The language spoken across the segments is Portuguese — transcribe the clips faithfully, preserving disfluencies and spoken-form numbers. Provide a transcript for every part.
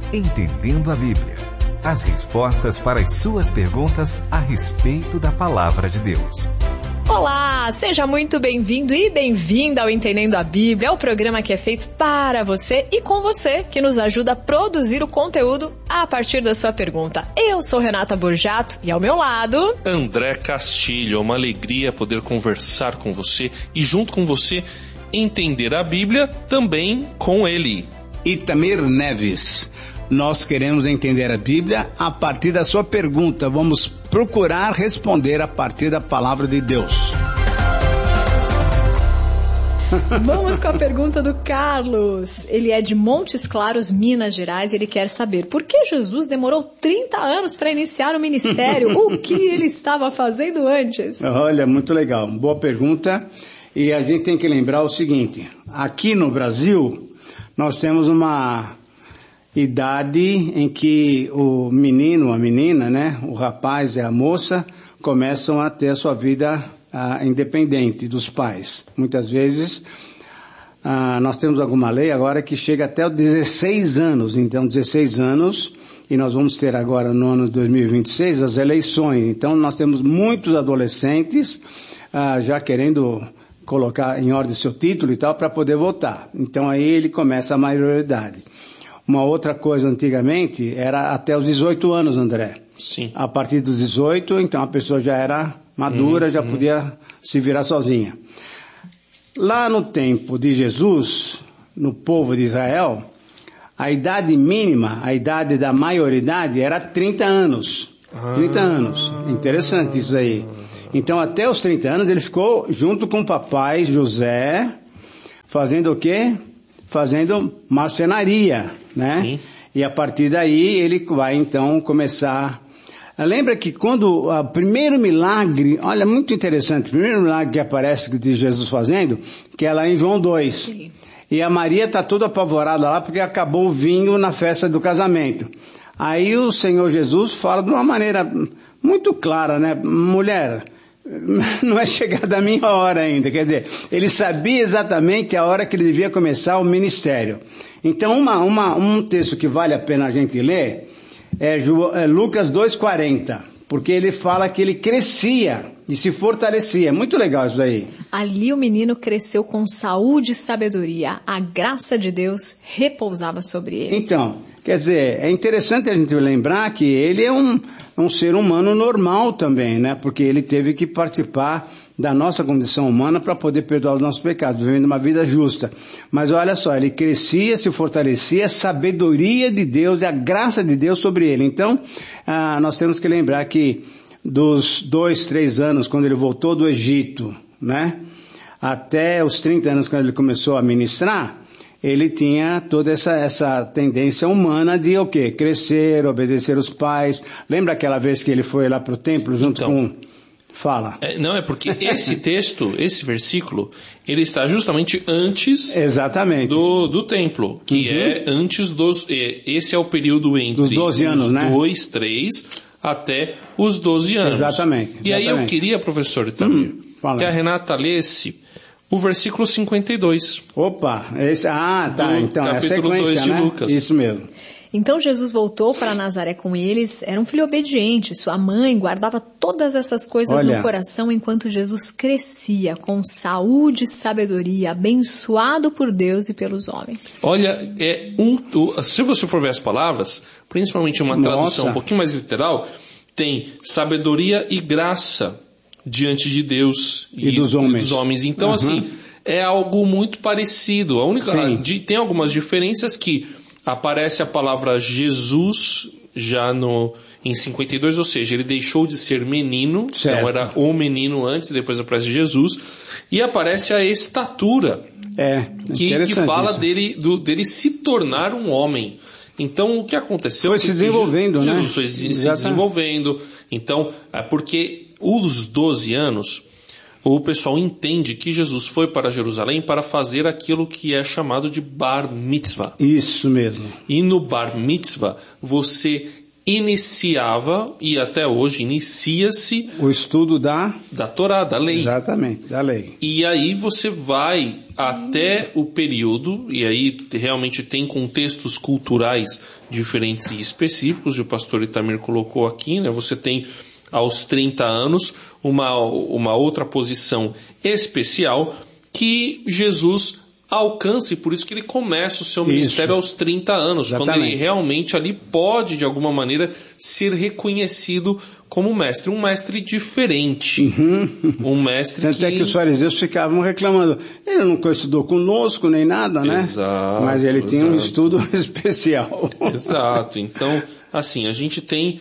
Entendendo a Bíblia. As respostas para as suas perguntas a respeito da Palavra de Deus. Olá, seja muito bem-vindo e bem-vinda ao Entendendo a Bíblia, o programa que é feito para você e com você, que nos ajuda a produzir o conteúdo a partir da sua pergunta. Eu sou Renata Borjato e ao meu lado... André Castilho. É uma alegria poder conversar com você e junto com você entender a Bíblia também com ele. Itamir Neves. Nós queremos entender a Bíblia a partir da sua pergunta. Vamos procurar responder a partir da palavra de Deus. Vamos com a pergunta do Carlos. Ele é de Montes Claros, Minas Gerais, e ele quer saber por que Jesus demorou trinta anos para iniciar o ministério? O que ele estava fazendo antes? Olha, muito legal. Boa pergunta. E a gente tem que lembrar o seguinte. Aqui no Brasil, nós temos uma... idade em que o menino, a menina, né, o rapaz e a moça começam a ter a sua vida ah, independente dos pais. Muitas vezes ah, nós temos alguma lei agora que chega até os dezesseis anos, então dezesseis anos, e nós vamos ter agora no ano de dois mil e vinte e seis as eleições. Então nós temos muitos adolescentes ah, já querendo colocar em ordem seu título e tal para poder votar. Então aí ele começa a maioridade. Uma outra coisa antigamente era até os dezoito anos, André. Sim. A partir dos dezoito, então a pessoa já era madura, uhum, já uhum. podia se virar sozinha. Lá no tempo de Jesus, no povo de Israel, a idade mínima, a idade da maioridade era trinta anos. Ah. trinta anos. Interessante isso aí. Então até os trinta anos ele ficou junto com o papai José, fazendo o quê? Fazendo marcenaria, né? Sim. E a partir daí ele vai então começar... Lembra que quando o primeiro milagre, olha, muito interessante, o primeiro milagre que aparece de Jesus fazendo, que é lá em João dois. Sim. E a Maria está toda apavorada lá porque acabou o vinho na festa do casamento. Aí o Senhor Jesus fala de uma maneira muito clara, né? Mulher... não é chegada a minha hora ainda, quer dizer, ele sabia exatamente a hora que ele devia começar o ministério. Então, uma, uma, um texto que vale a pena a gente ler é, é Lucas dois, quarenta, porque ele fala que ele crescia e se fortalecia. Muito legal isso aí. Ali o menino cresceu com saúde e sabedoria. A graça de Deus repousava sobre ele. Então, quer dizer, é interessante a gente lembrar que ele é um, um ser humano normal também, né? Porque ele teve que participar da nossa condição humana para poder perdoar os nossos pecados, vivendo uma vida justa. Mas olha só, ele crescia, se fortalecia, a sabedoria de Deus e a graça de Deus sobre ele. Então, ah, nós temos que lembrar que dos dois, três anos, quando ele voltou do Egito, né? Até os trinta anos, quando ele começou a ministrar, ele tinha toda essa, essa tendência humana de o quê? Crescer, obedecer os pais. Lembra aquela vez que ele foi lá para o templo junto então, com... Fala. É, não, é porque esse texto, esse versículo, ele está justamente antes Exatamente. Do, do templo, que uhum. é antes dos... É, esse é o período entre dos doze anos, os né? dois, três, até os doze anos. Exatamente. E exatamente. aí eu queria, professor Itamir, hum, que a Renata lesse o versículo cinquenta e dois. Opa, esse, ah, tá, do então é a sequência, dois de né? Lucas. Isso mesmo. Então Jesus voltou para Nazaré com eles, era um filho obediente, sua mãe guardava todas essas coisas Olha. no coração enquanto Jesus crescia com saúde e sabedoria, abençoado por Deus e pelos homens. Olha, é um, se você for ver as palavras, principalmente uma Nossa. tradução um pouquinho mais literal, tem sabedoria e graça diante de Deus e, e, dos, homens. e dos homens. Então, uhum. assim, é algo muito parecido. A única, de, tem algumas diferenças que aparece a palavra Jesus já no, em cinquenta e dois, ou seja, ele deixou de ser menino, certo. Então era o menino antes, depois aparece Jesus, e aparece a estatura, é, que, que fala dele, do, dele se tornar um homem. Então, o que aconteceu... Foi se desenvolvendo, Jesus, né? Jesus foi se Exatamente. desenvolvendo. Então, é porque os doze anos, o pessoal entende que Jesus foi para Jerusalém para fazer aquilo que é chamado de Bar Mitzvah. Isso mesmo. E no Bar Mitzvah, você iniciava, e até hoje inicia-se, o estudo da... da Torá, da lei. Exatamente, da lei. E aí você vai até o período, e aí realmente tem contextos culturais diferentes e específicos, e o pastor Itamir colocou aqui, né? Você tem aos trinta anos uma, uma outra posição especial que Jesus alcance, por isso que ele começa o seu isso. ministério aos trinta anos, Exatamente. quando ele realmente ali pode, de alguma maneira, ser reconhecido como mestre, um mestre diferente, uhum. um mestre Tanto que... é que os fariseus ficavam reclamando, ele nunca estudou conosco nem nada, né? Exato, mas ele exato. tinha um estudo especial. Exato, então, assim, a gente tem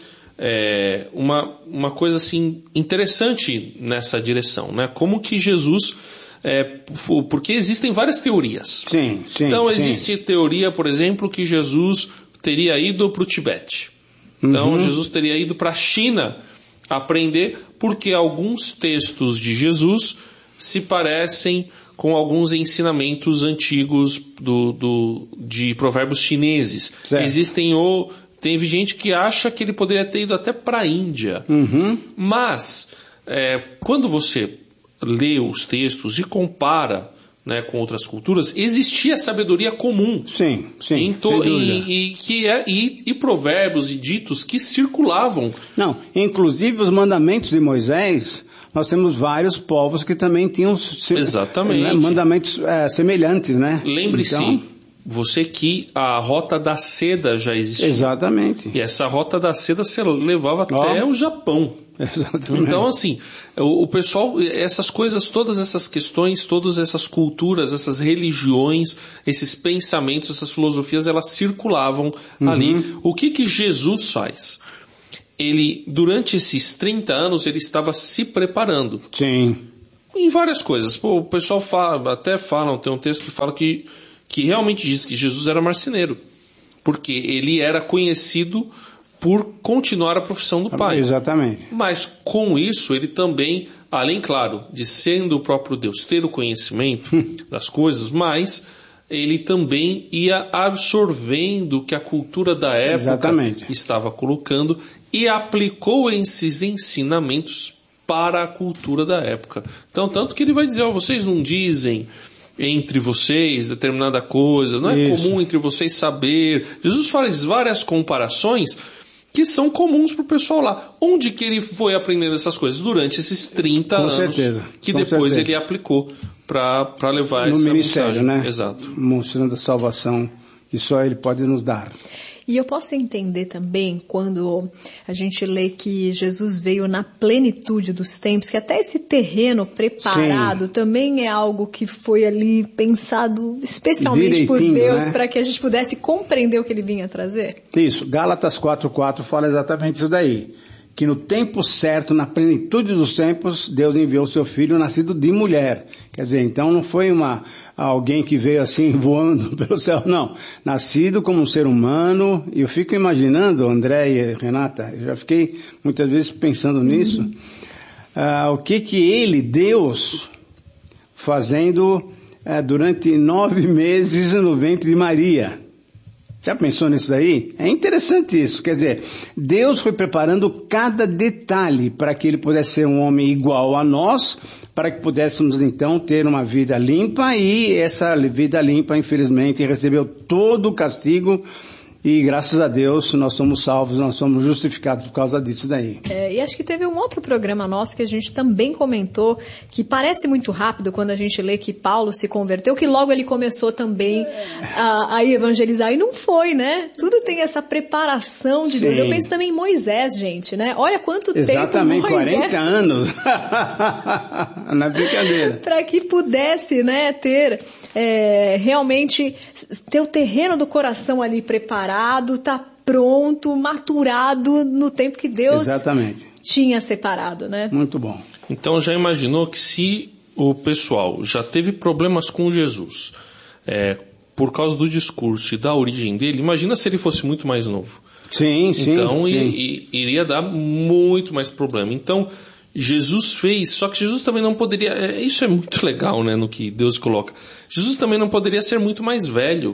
é, uma, uma coisa assim interessante nessa direção, né? Como que Jesus... É, porque existem várias teorias. Sim, sim, então existe sim. teoria, por exemplo, que Jesus teria ido para o Tibete. Então uhum. Jesus teria ido para a China aprender, porque alguns textos de Jesus se parecem com alguns ensinamentos antigos do, do, de provérbios chineses. Certo. Existem o... Teve gente que acha que ele poderia ter ido até para a Índia. Uhum. Mas, é, quando você lê os textos e compara, né, com outras culturas, existia sabedoria comum. Sim, sim. Em to, e, e, que é, e, e provérbios e ditos que circulavam. Não, inclusive os mandamentos de Moisés, nós temos vários povos que também tinham Exatamente. Né, mandamentos é, semelhantes, né? Lembre-se, então... você que a Rota da Seda já existia. Exatamente. E essa Rota da Seda se levava até oh. o Japão. Exatamente. Então, assim, o, o pessoal, essas coisas, todas essas questões, todas essas culturas, essas religiões, esses pensamentos, essas filosofias, elas circulavam uhum. ali. O que que Jesus faz? Ele, durante esses trinta anos, ele estava se preparando. Sim. Em várias coisas. Pô, o pessoal fala, até falam, tem um texto que fala que, que realmente diz que Jesus era marceneiro. Porque ele era conhecido por continuar a profissão do pai. Exatamente. Mas com isso ele também, além, claro, de sendo o próprio Deus, ter o conhecimento das coisas, mas ele também ia absorvendo o que a cultura da época Exatamente. estava colocando e aplicou esses ensinamentos para a cultura da época. Então, tanto que ele vai dizer, ó, oh, vocês não dizem entre vocês determinada coisa, não é Isso. comum entre vocês saber. Jesus faz várias comparações que são comuns para o pessoal lá. Onde que ele foi aprendendo essas coisas? Durante esses trinta com anos certeza, que com depois certeza. ele aplicou para levar no essa ministério, mensagem. né? Exato. Mostrando a salvação que só ele pode nos dar. E eu posso entender também quando a gente lê que Jesus veio na plenitude dos tempos, que até esse terreno preparado Sim. também é algo que foi ali pensado especialmente por Deus, né? Para que a gente pudesse compreender o que ele vinha trazer. Isso, Gálatas quatro quatro fala exatamente isso daí. Que no tempo certo, na plenitude dos tempos, Deus enviou o seu filho nascido de mulher. Quer dizer, então não foi uma, alguém que veio assim voando pelo céu, não. Nascido como um ser humano, e eu fico imaginando, André e Renata, eu já fiquei muitas vezes pensando nisso, uhum. uh, o que que ele, Deus, fazendo uh, durante nove meses no ventre de Maria. Já pensou nisso aí? É interessante isso. Quer dizer, Deus foi preparando cada detalhe para que ele pudesse ser um homem igual a nós, para que pudéssemos então ter uma vida limpa, e essa vida limpa, infelizmente, recebeu todo o castigo. E graças a Deus nós somos salvos, nós somos justificados por causa disso daí. É, e acho que teve um outro programa nosso que a gente também comentou, que parece muito rápido quando a gente lê que Paulo se converteu, que logo ele começou também a, a evangelizar, e não foi, né? Tudo tem essa preparação de Deus. Sim. Eu penso também em Moisés, gente, né? Olha quanto Exatamente, tempo Moisés... quarenta anos. Não é brincadeira. Para que pudesse, né, ter é, realmente ter o terreno do coração ali preparado, tá pronto, maturado no tempo que Deus Exatamente. tinha separado, né? Muito bom. Então já imaginou que se o pessoal já teve problemas com Jesus é, por causa do discurso e da origem dele, imagina se ele fosse muito mais novo. Sim, sim. Então sim. I, I, iria dar muito mais problema. Então Jesus fez, só que Jesus também não poderia, é, isso é muito legal, né, no que Deus coloca. Jesus também não poderia ser muito mais velho,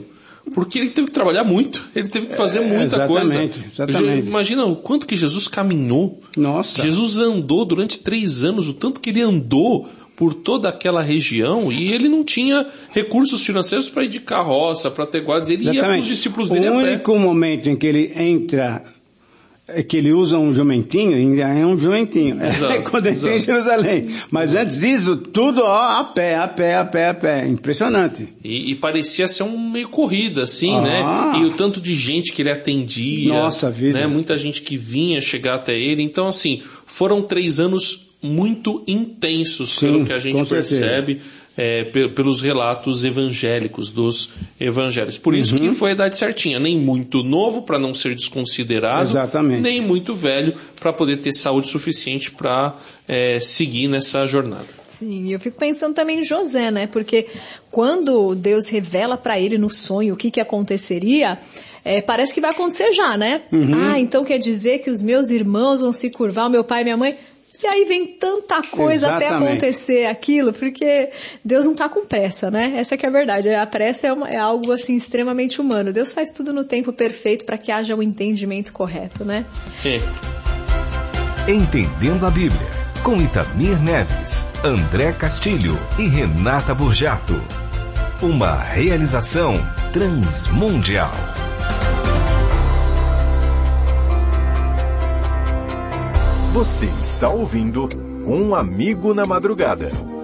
Porque ele teve que trabalhar muito, ele teve que fazer muita é, exatamente, coisa. Exatamente. Imagina o quanto que Jesus caminhou. Nossa. Jesus andou durante três anos, o tanto que ele andou por toda aquela região, e ele não tinha recursos financeiros para ir de carroça, para ter guardas, ele exatamente. ia com os discípulos dele o a pé. O único momento em que ele entra, é que ele usa um jumentinho, ainda é um jumentinho, exato, é quando ele está em Jerusalém. Mas exato. Antes disso, tudo ó, a pé, a pé, a pé, a pé. Impressionante. E, e parecia ser um meio corrida, assim, ah. né? E o tanto de gente que ele atendia. Nossa vida. Né? Muita gente que vinha chegar até ele. Então, assim, foram três anos muito intensos, Sim, pelo que a gente percebe. É, pelos relatos evangélicos dos evangelhos. Por isso uhum. que foi a idade certinha, nem muito novo para não ser desconsiderado, Exatamente. Nem muito velho para poder ter saúde suficiente para é, seguir nessa jornada. Sim, eu fico pensando também em José, né? Porque quando Deus revela para ele no sonho o que, que aconteceria, é, parece que vai acontecer já, né? Uhum. Ah, então quer dizer que os meus irmãos vão se curvar, o meu pai e minha mãe... E aí vem tanta coisa Exatamente. Até acontecer aquilo, porque Deus não está com pressa, né? Essa que é a verdade. A pressa é, uma, é algo assim extremamente humano. Deus faz tudo no tempo perfeito para que haja o entendimento correto, né? É. Entendendo a Bíblia, com Itamir Neves, André Castilho e Renata Burjato. Uma realização transmundial. Você está ouvindo Um Amigo na Madrugada.